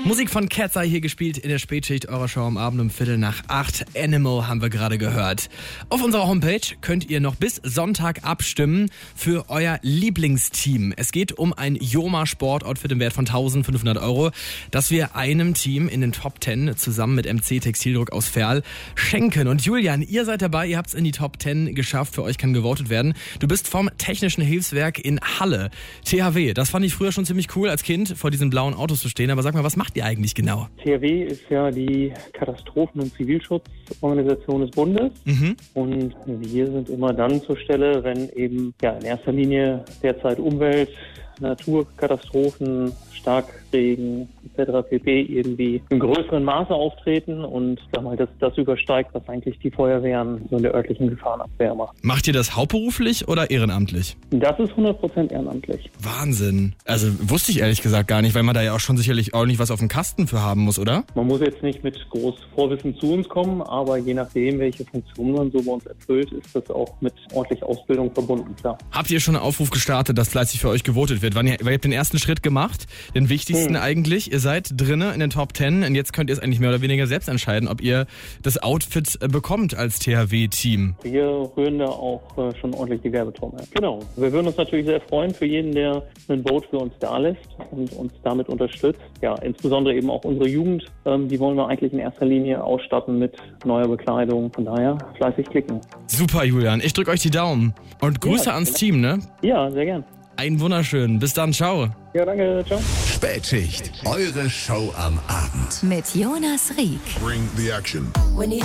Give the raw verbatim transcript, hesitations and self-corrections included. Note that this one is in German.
Musik von Cat's Eye hier gespielt in der Spätschicht eurer Show am Abend um Viertel nach acht. Animal haben wir gerade gehört. Auf unserer Homepage könnt ihr noch bis Sonntag abstimmen für euer Lieblingsteam. Es geht um ein Joma Sportoutfit im Wert von eintausendfünfhundert Euro, das wir einem Team in den Top zehn zusammen mit M C Textildruck aus Verl schenken. Und Julian, ihr seid dabei, ihr habt es in die Top zehn geschafft. Für euch kann gewotet werden. Du bist vom Technischen Hilfswerk in Halle. T H W, das fand ich früher schon ziemlich cool als Kind, vor diesen blauen Autos zu stehen. Aber sag mal, was macht ihr eigentlich genau? T H W ist ja die Katastrophen- und Zivilschutzorganisation des Bundes. Mhm. Und wir sind immer dann zur Stelle, wenn eben ja in erster Linie derzeit Umwelt, Naturkatastrophen, Starkregen et cetera pp. Irgendwie im größeren Maße auftreten und sag mal, dass das übersteigt, was eigentlich die Feuerwehren so in der örtlichen Gefahrenabwehr machen. Macht ihr das hauptberuflich oder ehrenamtlich? Das ist hundert Prozent ehrenamtlich. Wahnsinn. Also wusste ich ehrlich gesagt gar nicht, weil man da ja auch schon sicherlich ordentlich was auf dem Kasten für haben muss, oder? Man muss jetzt nicht mit groß Vorwissen zu uns kommen, aber je nachdem, welche Funktion man so bei uns erfüllt, ist das auch mit ordentlicher Ausbildung verbunden, klar. Habt ihr schon einen Aufruf gestartet, dass fleißig für euch gewotet wird? Wann ihr, weil ihr habt den ersten Schritt gemacht, den wichtigsten hm. eigentlich. Ihr seid drinne in den Top zehn und jetzt könnt ihr es eigentlich mehr oder weniger selbst entscheiden, ob ihr das Outfit bekommt als T H W-Team. Wir rühren da auch äh, schon ordentlich die Werbetrommel. Genau. Wir würden uns natürlich sehr freuen für jeden, der ein Vote für uns da lässt und uns damit unterstützt. Ja, insbesondere eben auch unsere Jugend. Ähm, die wollen wir eigentlich in erster Linie ausstatten mit neuer Bekleidung. Von daher fleißig klicken. Super, Julian. Ich drücke euch die Daumen. Und Grüße ja, ans Team, ne? Ja, sehr gern. Einen wunderschönen. Bis dann. Ciao. Ja, danke. Ciao. Spätschicht. Eure Show am Abend. Mit Jonas Rieck. Bring the action.